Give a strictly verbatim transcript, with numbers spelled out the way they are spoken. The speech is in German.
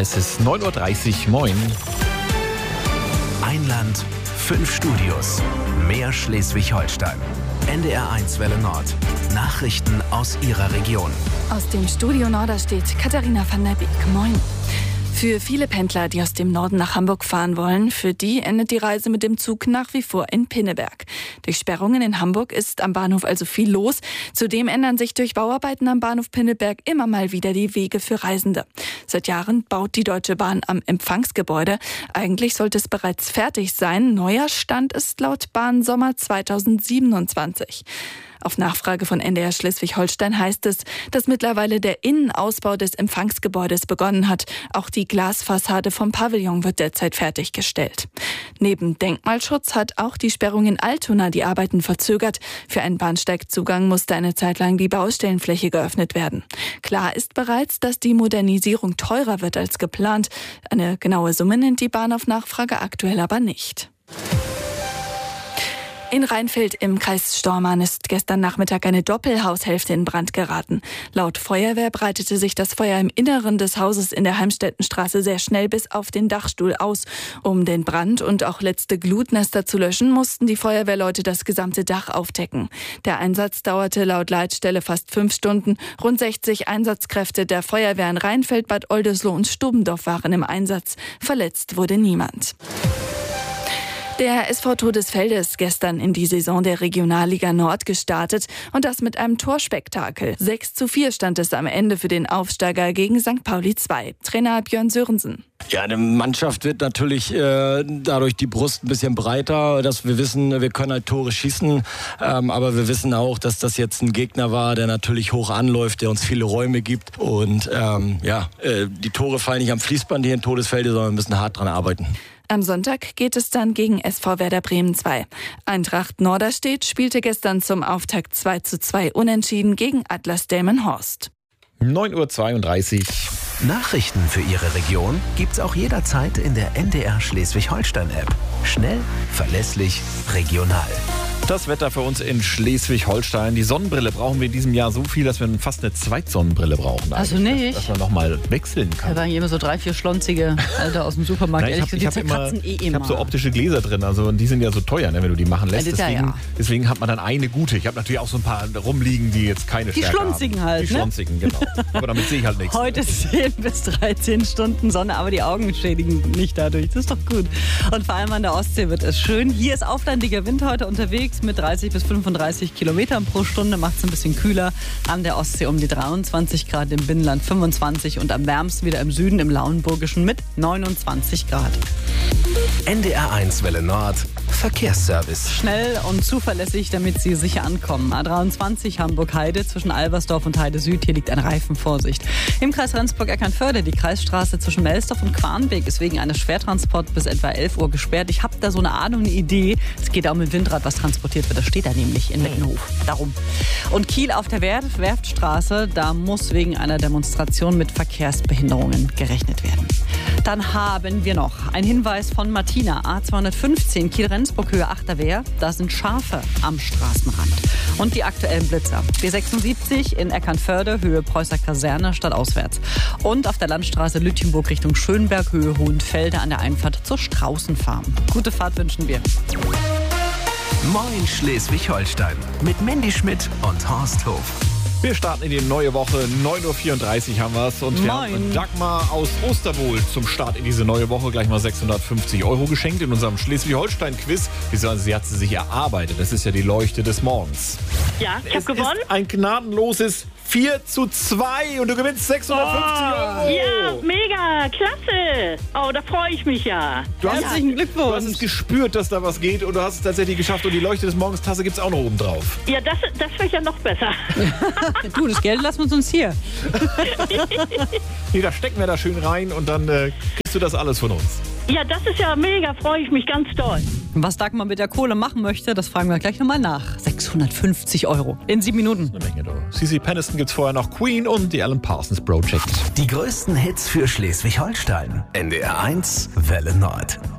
Es ist neun Uhr dreißig. Moin. Ein Land, fünf Studios. Mehr Schleswig-Holstein. N D R eins Welle Nord. Nachrichten aus Ihrer Region. Aus dem Studio Norderstedt, Katharina van der Beek. Moin. Für viele Pendler, die aus dem Norden nach Hamburg fahren wollen, für die endet die Reise mit dem Zug nach wie vor in Pinneberg. Durch Sperrungen in Hamburg ist am Bahnhof also viel los. Zudem ändern sich durch Bauarbeiten am Bahnhof Pinneberg immer mal wieder die Wege für Reisende. Seit Jahren baut die Deutsche Bahn am Empfangsgebäude. Eigentlich sollte es bereits fertig sein. Neuer Stand ist laut Bahn Sommer zweitausendsiebenundzwanzig. Auf Nachfrage von N D R Schleswig-Holstein heißt es, dass mittlerweile der Innenausbau des Empfangsgebäudes begonnen hat. Auch die Glasfassade vom Pavillon wird derzeit fertiggestellt. Neben Denkmalschutz hat auch die Sperrung in Altona die Arbeiten verzögert. Für einen Bahnsteigzugang musste eine Zeit lang die Baustellenfläche geöffnet werden. Klar ist bereits, dass die Modernisierung teurer wird als geplant. Eine genaue Summe nennt die Bahn auf Nachfrage aktuell aber nicht. In Rheinfeld im Kreis Stormarn ist gestern Nachmittag eine Doppelhaushälfte in Brand geraten. Laut Feuerwehr breitete sich das Feuer im Inneren des Hauses in der Heimstettenstraße sehr schnell bis auf den Dachstuhl aus. Um den Brand und auch letzte Glutnester zu löschen, mussten die Feuerwehrleute das gesamte Dach aufdecken. Der Einsatz dauerte laut Leitstelle fast fünf Stunden. Rund sechzig Einsatzkräfte der Feuerwehr in Rheinfeld, Bad Oldesloe und Stubendorf waren im Einsatz. Verletzt wurde niemand. Der S V Todesfelde ist gestern in die Saison der Regionalliga Nord gestartet und das mit einem Torspektakel. sechs zu vier stand es am Ende für den Aufsteiger gegen Sankt Pauli zwei. Trainer Björn Sörensen. Ja, die Mannschaft wird natürlich äh, dadurch die Brust ein bisschen breiter, dass wir wissen, wir können halt Tore schießen, ähm, aber wir wissen auch, dass das jetzt ein Gegner war, der natürlich hoch anläuft, der uns viele Räume gibt und ähm, ja, äh, die Tore fallen nicht am Fließband hier in Todesfelde, sondern wir müssen hart dran arbeiten. Am Sonntag geht es dann gegen S V Werder Bremen zwei. Eintracht Norderstedt spielte gestern zum Auftakt zwei zu zwei unentschieden gegen Atlas Delmenhorst. neun Uhr zweiunddreißig. Nachrichten für Ihre Region gibt's auch jederzeit in der N D R Schleswig-Holstein-App. Schnell, verlässlich, regional. Das Wetter für uns in Schleswig-Holstein. Die Sonnenbrille brauchen wir in diesem Jahr so viel, dass wir fast eine Zweitsonnenbrille brauchen. Also nicht? Dass, dass man nochmal wechseln kann. Da waren hier immer so drei, vier schlonzige Alter aus dem Supermarkt. Nein, ich habe hab immer, eh ich hab so optische Gläser drin, also und die sind ja so teuer, ne, wenn du die machen lässt. Ja, deswegen, ja. deswegen hat man dann eine gute. Ich habe natürlich auch so ein paar rumliegen, die jetzt keine Die Stärke schlonzigen haben. halt, Die ne? schlonzigen, genau. Aber damit sehe ich halt nichts. Heute zehn bis dreizehn Stunden Sonne, aber die Augen schädigen nicht dadurch. Das ist doch gut. Und vor allem an der Ostsee wird es schön. Hier ist auflandiger Wind heute unterwegs mit dreißig bis fünfunddreißig Kilometern pro Stunde. Macht es ein bisschen kühler. An der Ostsee um die dreiundzwanzig Grad, im Binnenland fünfundzwanzig und am wärmsten wieder im Süden, im Lauenburgischen mit neunundzwanzig Grad. N D R eins Welle Nord. Verkehrsservice. Schnell und zuverlässig, damit Sie sicher ankommen. A dreiundzwanzig Hamburg-Heide zwischen Albersdorf und Heide Süd. Hier liegt eine Reifenvorsicht. Im Kreis Rendsburg-Eckernförde die Kreisstraße zwischen Melsdorf und Quarnbeek ist wegen eines Schwertransports bis etwa elf Uhr gesperrt. Ich habe da so eine Ahnung, eine Idee. Es geht da um ein Windrad, was transportiert wird. Das steht da nämlich in Mittenhof. Darum. Und Kiel auf der Werf- Werftstraße, da muss wegen einer Demonstration mit Verkehrsbehinderungen gerechnet werden. Dann haben wir noch einen Hinweis von Martina, A zweihundertfünfzehn, Kiel-Rendsburg, Höhe Achterwehr. Da sind Schafe am Straßenrand. Und die aktuellen Blitzer. B sechsundsiebzig in Eckernförde, Höhe Preußer Kaserne, stadtauswärts. Und auf der Landstraße Lütjenburg Richtung Schönberg, Höhe Hohenfelde an der Einfahrt zur Straußenfarm. Gute Fahrt wünschen wir. Moin Schleswig-Holstein mit Mandy Schmidt und Horst Hof. Wir starten in die neue Woche. neun Uhr vierunddreißig haben wir es. Und wir Moin. haben Dagmar aus Osterwohl zum Start in diese neue Woche gleich mal sechshundertfünfzig Euro geschenkt in unserem Schleswig-Holstein-Quiz. Sie hat sie sich erarbeitet. Das ist ja die Leuchte des Morgens. Ja, ich habe Es gewonnen. ist ein gnadenloses vier zu zwei und du gewinnst sechshundertfünfzig Euro. Ja, mega, klasse. Oh, da freue ich mich ja. Du hast, Herzlichen du hast Glückwunsch. es gespürt, dass da was geht und du hast es tatsächlich geschafft. Und die Leuchte des Morgens Tasse gibt es auch noch oben drauf. Ja, das, das wäre ja noch besser. Du, das Geld lassen wir uns hier. Nee, da stecken wir da schön rein und dann äh, kriegst du das alles von uns. Ja, das ist ja mega, freue ich mich ganz doll. Was Dagmar mit der Kohle machen möchte, das fragen wir gleich nochmal nach. sechshundertfünfzig Euro in sieben Minuten. Eine Menge, du. C C Peniston gibt's vorher noch Queen und die Alan Parsons Project. Die größten Hits für Schleswig-Holstein. N D R eins Welle Nord.